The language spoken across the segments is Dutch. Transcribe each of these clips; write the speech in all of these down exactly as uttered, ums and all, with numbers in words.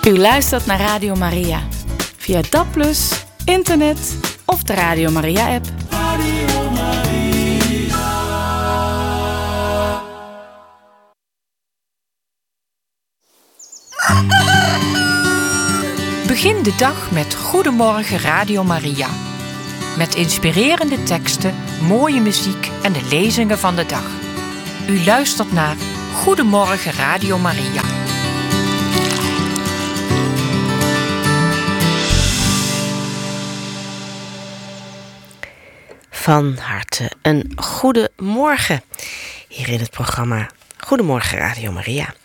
U luistert naar Radio Maria. Via D A B plus, internet of de Radio Maria-app. Radio Maria. Begin de dag met Goedemorgen Radio Maria. Met inspirerende teksten, mooie muziek en de lezingen van de dag. U luistert naar Goedemorgen Radio Maria. Van harte een goede morgen hier in het programma Goedemorgen Radio Maria.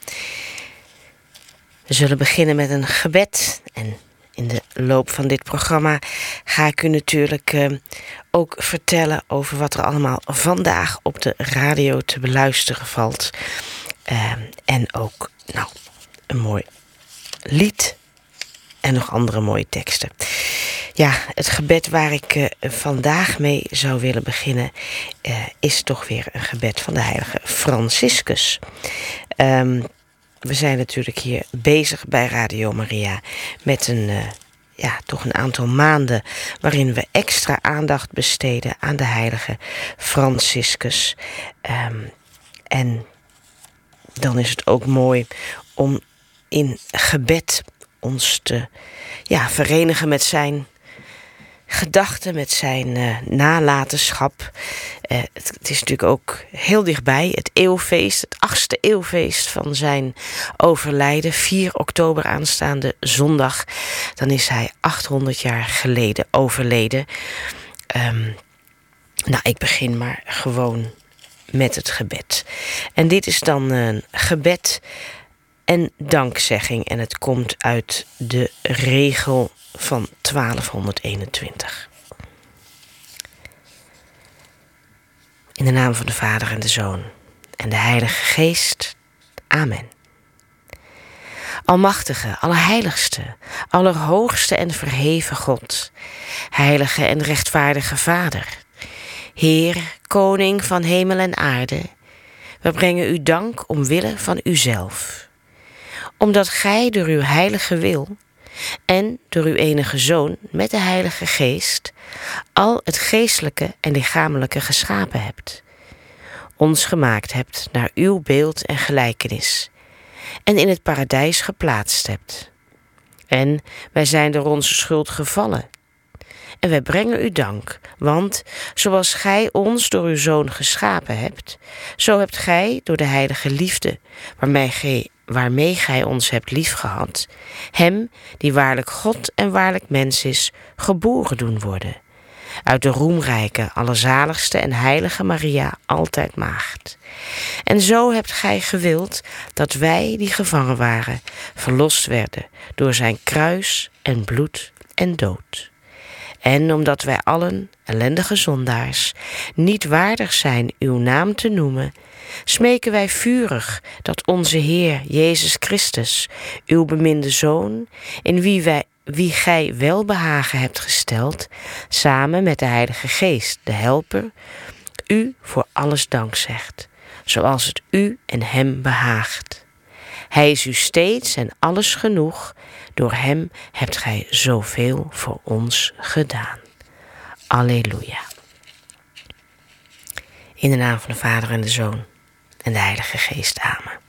We zullen beginnen met een gebed en in de loop van dit programma ga ik u natuurlijk uh, ook vertellen over wat er allemaal vandaag op de radio te beluisteren valt. Uh, en ook nou, een mooi lied en nog andere mooie teksten. Ja, het gebed waar ik uh, vandaag mee zou willen beginnen uh, is toch weer een gebed van de heilige Franciscus. Um, we zijn natuurlijk hier bezig bij Radio Maria met een, uh, ja, toch een aantal maanden waarin we extra aandacht besteden aan de heilige Franciscus. Um, en dan is het ook mooi om in gebed ons te ja, verenigen met zijn gedachten, met zijn uh, nalatenschap. Uh, het, het is natuurlijk ook heel dichtbij, het eeuwfeest, het achtste eeuwfeest van zijn overlijden. vier oktober aanstaande zondag. Dan is hij achthonderd jaar geleden overleden. Um, nou, ik begin maar gewoon met het gebed. En dit is dan een gebed en dankzegging. En het komt uit de regel van twaalfhonderdeenentwintig. In de naam van de Vader en de Zoon en de Heilige Geest. Amen. Almachtige, allerheiligste, allerhoogste en verheven God, heilige en rechtvaardige Vader, Heer, Koning van hemel en aarde, we brengen u dank omwille van uzelf, omdat gij door uw heilige wil en door uw enige Zoon met de Heilige Geest al het geestelijke en lichamelijke geschapen hebt, ons gemaakt hebt naar uw beeld en gelijkenis en in het paradijs geplaatst hebt. En wij zijn door onze schuld gevallen. En wij brengen u dank, want zoals gij ons door uw Zoon geschapen hebt, zo hebt gij door de heilige liefde, waarmee gij, waarmee gij ons hebt liefgehad, hem, die waarlijk God en waarlijk mens is, geboren doen worden. Uit de roemrijke, allerzaligste en heilige Maria, altijd maagd. En zo hebt gij gewild dat wij, die gevangen waren, verlost werden door zijn kruis en bloed en dood. En omdat wij allen, ellendige zondaars, niet waardig zijn uw naam te noemen, smeken wij vurig dat onze Heer Jezus Christus, uw beminde Zoon, in wie, wij, wie gij welbehagen hebt gesteld, samen met de Heilige Geest, de Helper, u voor alles dank zegt, zoals het u en hem behaagt. Hij is u steeds en alles genoeg. Door hem hebt gij zoveel voor ons gedaan. Alleluia. In de naam van de Vader en de Zoon en de Heilige Geest. Amen.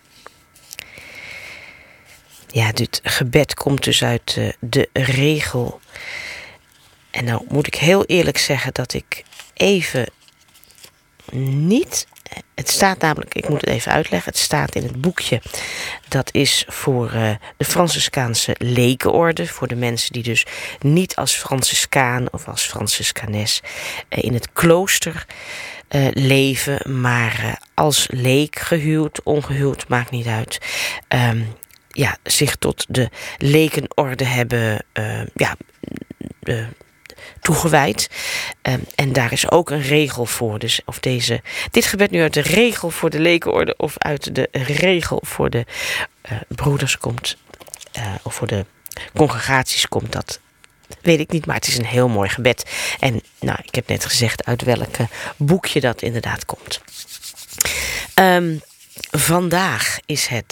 Ja, dit gebed komt dus uit uh, de regel. En nou moet ik heel eerlijk zeggen dat ik even niet... Het staat namelijk, ik moet het even uitleggen, het staat in het boekje. Dat is voor uh, de Franciscaanse lekenorde. Voor de mensen die dus niet als Franciscaan of als Franciscanes uh, in het klooster uh, leven. Maar uh, als leek, gehuwd, ongehuwd, maakt niet uit. Um, ja, zich tot de lekenorde hebben uh, ja, uh, toegewijd. Um, en daar is ook een regel voor. Dus of deze, dit gebed nu uit de regel voor de lekenorde of uit de regel voor de uh, broeders komt, uh, of voor de congregaties komt, dat weet ik niet, maar het is een heel mooi gebed. En nou, ik heb net gezegd uit welk boekje dat inderdaad komt. Um, vandaag is het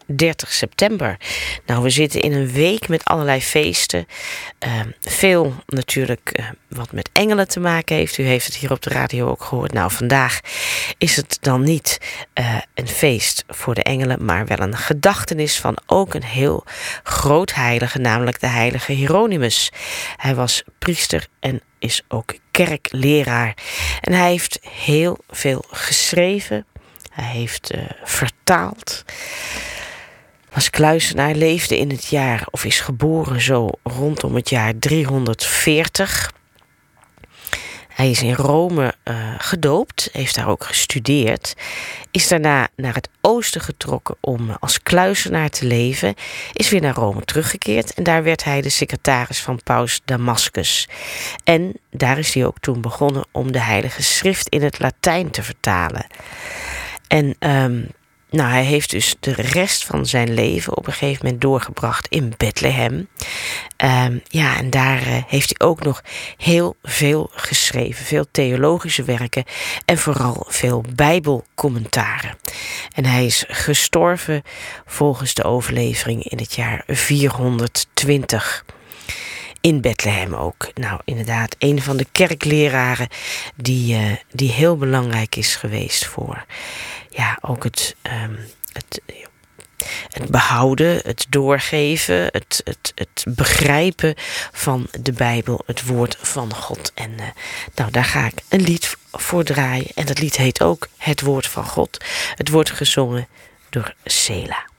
dertig september. Nou, we zitten in een week met allerlei feesten. Uh, veel natuurlijk uh, wat met engelen te maken heeft. U heeft het hier op de radio ook gehoord. Nou, vandaag is het dan niet uh, een feest voor de engelen, maar wel een gedachtenis van ook een heel groot heilige, namelijk de heilige Hieronymus. Hij was priester en is ook kerkleraar. En hij heeft heel veel geschreven. Hij heeft uh, vertaald. Was kluizenaar, leefde in het jaar, of is geboren zo rondom het jaar driehonderdveertig. Hij is in Rome uh, gedoopt, heeft daar ook gestudeerd. Is daarna naar het oosten getrokken om als kluizenaar te leven. Is weer naar Rome teruggekeerd en daar werd hij de secretaris van paus Damascus. En daar is hij ook toen begonnen om de Heilige Schrift in het Latijn te vertalen. En um, nou, hij heeft dus de rest van zijn leven op een gegeven moment doorgebracht in Bethlehem. Um, ja, en daar uh, heeft hij ook nog heel veel geschreven. Veel theologische werken en vooral veel bijbelcommentaren. En hij is gestorven volgens de overlevering in het jaar vierhonderdtwintig. In Bethlehem ook. Nou, inderdaad, een van de kerkleraren die, uh, die heel belangrijk is geweest voor ja, ook het, um, het, het behouden, het doorgeven, het, het, het begrijpen van de Bijbel, het woord van God. En uh, nou, daar ga ik een lied voor draaien. En dat lied heet ook Het Woord van God. Het wordt gezongen door Sela.